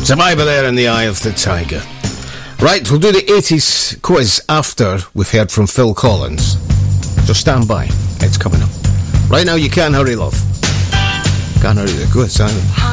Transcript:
Survivor there in the Eye of the Tiger. Right, we'll do the 80s quiz after we've heard from Phil Collins. So stand by, it's coming up. Right now, you can't hurry, love. Can't hurry the quiz, either.